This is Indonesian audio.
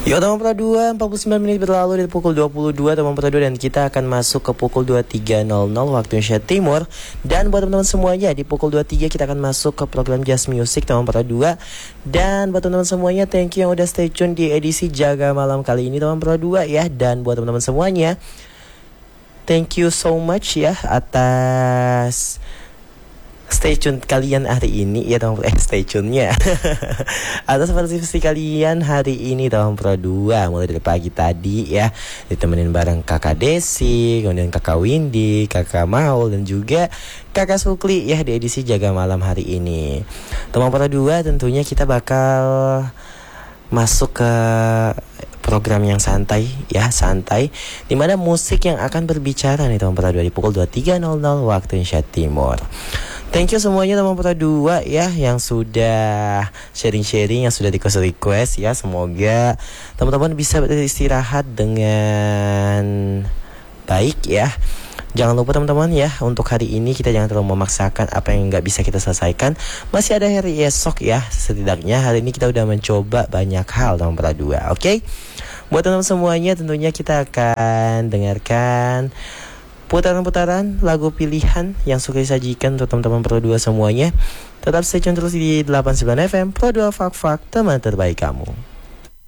Yo teman Pro 2, 49 menit berlalu dari pukul 22 teman Pro 2, dan kita akan masuk ke pukul 23.00 waktu Indonesia Timur. Dan buat teman-teman semuanya, di pukul 23 kita akan masuk ke program Just Music teman Pro 2. Dan buat teman-teman semuanya, thank you yang udah stay tune di edisi Jaga Malam kali ini teman Pro 2 ya. Dan buat teman-teman semuanya, thank you so much ya atas stay tune kalian hari ini ya teman Pro. Stay tune-nya atas partisipasi kalian hari ini teman Pro 2. Mulai dari pagi tadi ya, ditemenin bareng kakak Desi, kemudian kakak Windy, kakak Maul, dan juga kakak Sukli ya di edisi Jaga Malam hari ini. Teman Pro 2, tentunya kita bakal masuk ke program yang santai ya, santai, dimana musik yang akan berbicara nih teman Pro 2 di pukul 23.00 waktu Indonesia Timur. Thank you semuanya teman Pro 2 ya, yang sudah sharing-sharing, yang sudah request ya. Semoga teman-teman bisa beristirahat dengan baik ya. Jangan lupa teman-teman ya, untuk hari ini kita jangan terlalu memaksakan apa yang nggak bisa kita selesaikan. Masih ada hari esok ya. Setidaknya hari ini kita udah mencoba banyak hal teman Pro 2. Oke? Buat teman-teman semuanya, tentunya kita akan dengarkan putaran-putaran lagu pilihan yang suka disajikan untuk teman-teman Pro 2 semuanya. Tetap stay tune terus di 89 FM Pro 2 Fak Fak, teman terbaik kamu.